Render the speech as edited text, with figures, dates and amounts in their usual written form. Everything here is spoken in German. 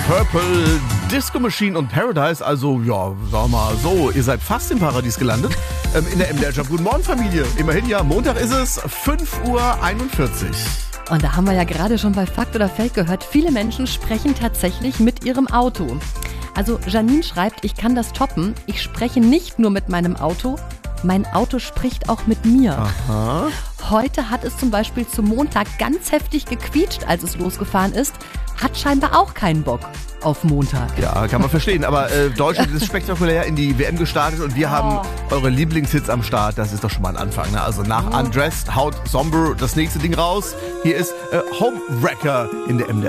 Purple, Disco Machine und Paradise, also ja, sag mal so, ihr seid fast im Paradies gelandet. In der MDR Job. Guten Morgen, Familie. Immerhin ja, Montag ist es, 5:41 Uhr. Und da haben wir ja gerade schon bei Fakt oder Fake gehört, viele Menschen sprechen tatsächlich mit ihrem Auto. Also Janine schreibt, ich kann das toppen, ich spreche nicht nur mit meinem Auto, mein Auto spricht auch mit mir. Aha. Heute hat es zum Beispiel zum Montag ganz heftig gequietscht, als es losgefahren ist. Hat scheinbar auch keinen Bock auf Montag. Ja, kann man verstehen, aber Deutschland ist spektakulär in die WM gestartet und wir haben eure Lieblingshits am Start. Das ist doch schon mal ein Anfang. Ne? Also nach Undressed haut Somber das nächste Ding raus. Hier ist Homewrecker in der MDR.